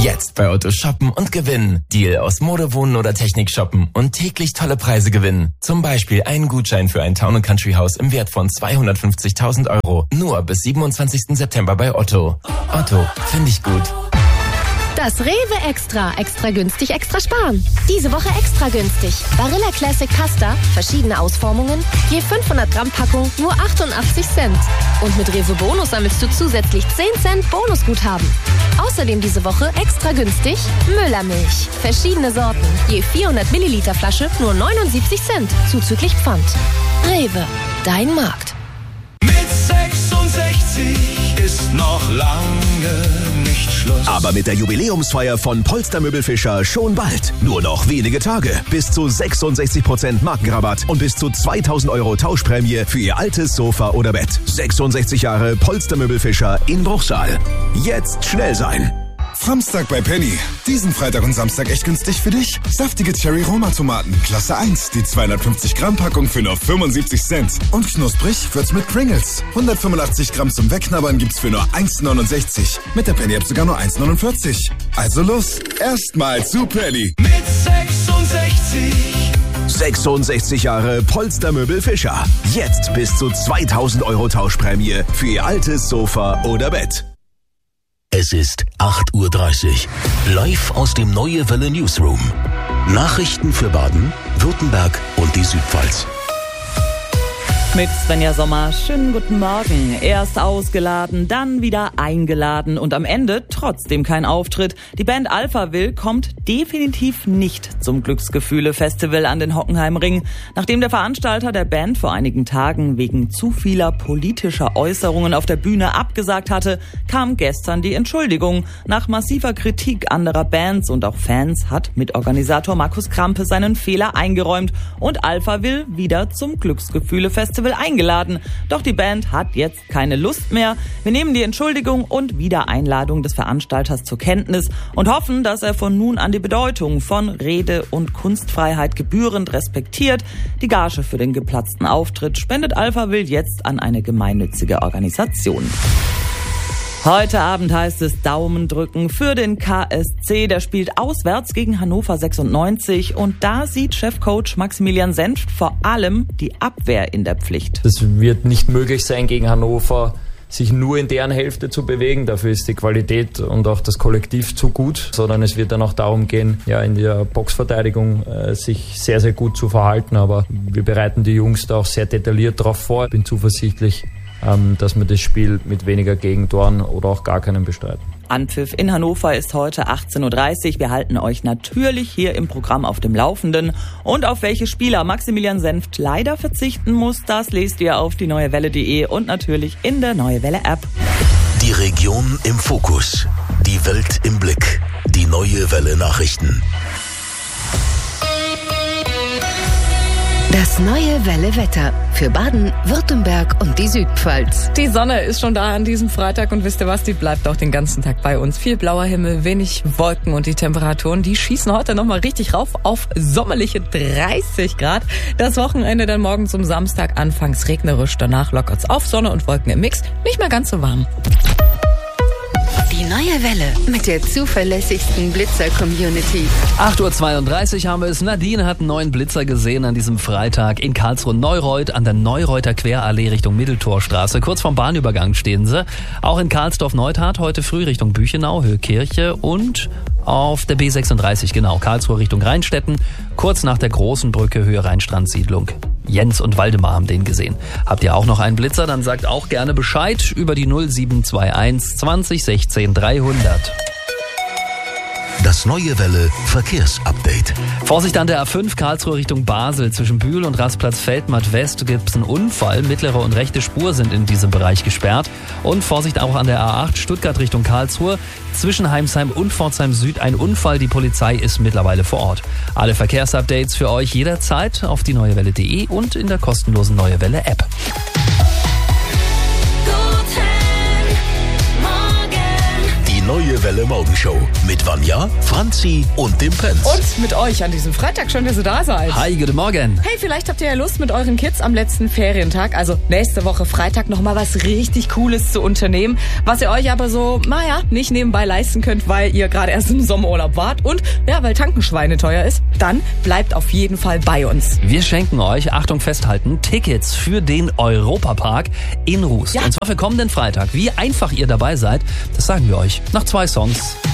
Jetzt bei Otto shoppen und gewinnen. Deal aus Mode, Wohnen oder Technik shoppen und täglich tolle Preise gewinnen. Zum Beispiel einen Gutschein für ein Town & Country Haus im Wert von 250.000 Euro. Nur bis 27. September bei Otto. Otto, finde ich gut. Das Rewe Extra. Extra günstig, extra sparen. Diese Woche extra günstig. Barilla Classic Pasta, verschiedene Ausformungen, je 500 Gramm Packung, nur 88 Cent. Und mit Rewe Bonus sammelst du zusätzlich 10 Cent Bonusguthaben. Außerdem diese Woche extra günstig Müllermilch. Verschiedene Sorten, je 400 Milliliter Flasche, nur 79 Cent, zuzüglich Pfand. Rewe, dein Markt. Mit 66 ist noch lange nicht Schluss. Aber mit der Jubiläumsfeier von Polster Möbelfischer schon bald. Nur noch wenige Tage. Bis zu 66% Markenrabatt und bis zu 2.000 Euro Tauschprämie für Ihr altes Sofa oder Bett. 66 Jahre Polster Möbelfischer in Bruchsal. Jetzt schnell sein. Samstag bei Penny. Diesen Freitag und Samstag echt günstig für dich. Saftige Cherry-Roma-Tomaten, Klasse 1. Die 250 Gramm Packung für nur 75 Cent. Und knusprig wird's mit Pringles. 185 Gramm zum Wegknabbern gibt's für nur 1,69. Mit der Penny-App sogar nur 1,49. Also los, erstmal zu Penny. Mit 66. 66 Jahre Polster Möbelfischer. Jetzt bis zu 2.000 Euro Tauschprämie für Ihr altes Sofa oder Bett. Es ist 8:30 Uhr. Live aus dem Neue Welle Newsroom. Nachrichten für Baden, Württemberg und die Südpfalz. Mit Svenja Sommer, schönen guten Morgen. Erst ausgeladen, dann wieder eingeladen und am Ende trotzdem kein Auftritt. Die Band Alphaville kommt definitiv nicht zum Glücksgefühle-Festival an den Hockenheimring. Nachdem der Veranstalter der Band vor einigen Tagen wegen zu vieler politischer Äußerungen auf der Bühne abgesagt hatte, kam gestern die Entschuldigung. Nach massiver Kritik anderer Bands und auch Fans hat Mitorganisator Markus Krampe seinen Fehler eingeräumt und Alphaville wieder zum Glücksgefühle-Festival eingeladen. Doch die Band hat jetzt keine Lust mehr. Wir nehmen die Entschuldigung und Wiedereinladung des Veranstalters zur Kenntnis und hoffen, dass er von nun an die Bedeutung von Rede- und Kunstfreiheit gebührend respektiert. Die Gage für den geplatzten Auftritt spendet Alphaville jetzt an eine gemeinnützige Organisation. Heute Abend heißt es Daumen drücken für den KSC. Der spielt auswärts gegen Hannover 96 und da sieht Chefcoach Maximilian Senft vor allem die Abwehr in der Pflicht. Es wird nicht möglich sein, gegen Hannover sich nur in deren Hälfte zu bewegen. Dafür ist die Qualität und auch das Kollektiv zu gut, sondern es wird dann auch darum gehen, ja, in der Boxverteidigung sich sehr, sehr gut zu verhalten. Aber wir bereiten die Jungs da auch sehr detailliert drauf vor. Ich bin zuversichtlich, dass wir das Spiel mit weniger Gegentoren oder auch gar keinen bestreiten. Anpfiff in Hannover ist heute 18:30 Uhr. Wir halten euch natürlich hier im Programm auf dem Laufenden. Und auf welche Spieler Maximilian Senft leider verzichten muss, das lest ihr auf dieneuewelle.de und natürlich in der Neue Welle App. Die Region im Fokus. Die Welt im Blick. Die Neue Welle Nachrichten. Das Neue Welle Wetter für Baden, Württemberg und die Südpfalz. Die Sonne ist schon da an diesem Freitag und wisst ihr was, die bleibt auch den ganzen Tag bei uns. Viel blauer Himmel, wenig Wolken und die Temperaturen, die schießen heute nochmal richtig rauf auf sommerliche 30 Grad. Das Wochenende dann morgen zum Samstag anfangs regnerisch, danach lockert's auf, Sonne und Wolken im Mix, nicht mehr ganz so warm. Die Neue Welle mit der zuverlässigsten Blitzer-Community. 8:32 Uhr haben wir es. Nadine hat einen neuen Blitzer gesehen an diesem Freitag in Karlsruhe-Neureuth an der Neureuther Querallee Richtung Mitteltorstraße. Kurz vorm Bahnübergang stehen sie. Auch in Karlsdorf-Neutat heute früh Richtung Büchenau, Höhe-Kirche und auf der B36, genau, Karlsruhe Richtung Rheinstetten, kurz nach der großen Brücke Höhe Rheinstrandsiedlung. Jens und Waldemar haben den gesehen. Habt ihr auch noch einen Blitzer? Dann sagt auch gerne Bescheid über die 0721 20 16 300. Das Neue Welle Verkehrsupdate. Vorsicht an der A5 Karlsruhe Richtung Basel. Zwischen Bühl und Rastplatz Feldmatt West gibt es einen Unfall. Mittlere und rechte Spur sind in diesem Bereich gesperrt. Und Vorsicht auch an der A8 Stuttgart Richtung Karlsruhe. Zwischen Heimsheim und Pforzheim Süd ein Unfall. Die Polizei ist mittlerweile vor Ort. Alle Verkehrsupdates für euch jederzeit auf dieneuewelle.de und in der kostenlosen Neue Welle App. Die Neue Neue Welle Morgenshow mit Vanja, Franzi und dem Pence. Und mit euch an diesem Freitag, schön, dass ihr da seid. Hi, guten Morgen. Hey, vielleicht habt ihr ja Lust, mit euren Kids am letzten Ferientag, also nächste Woche Freitag, nochmal was richtig Cooles zu unternehmen, was ihr euch aber so, nicht nebenbei leisten könnt, weil ihr gerade erst im Sommerurlaub wart und weil tanken schweineteuer ist. Dann bleibt auf jeden Fall bei uns. Wir schenken euch, Achtung festhalten, Tickets für den Europapark in Rust. Ja. Und zwar für kommenden Freitag. Wie einfach ihr dabei seid, das sagen wir euch nach 2 Songs.